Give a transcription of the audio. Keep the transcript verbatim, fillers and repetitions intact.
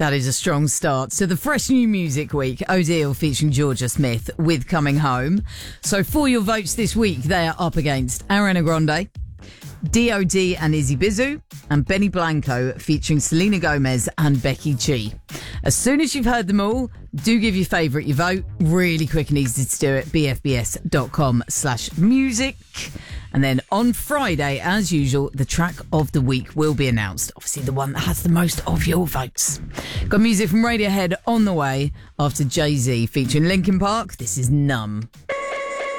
That is a strong start to the Fresh New Music Week. Odile featuring Georgia Smith with Coming Home. So for your votes this week, they are up against Ariana Grande, D O D and Izzy Bizu, and Benny Blanco featuring Selena Gomez and Becky G. As soon as you've heard them all, do give your favourite your vote. Really quick and easy to do it. bfbs.com slash music. And then on Friday, as usual, the track of the week will be announced. Obviously, the one that has the most of your votes. Got music from Radiohead on the way after Jay-Z featuring Linkin Park. This is Numb.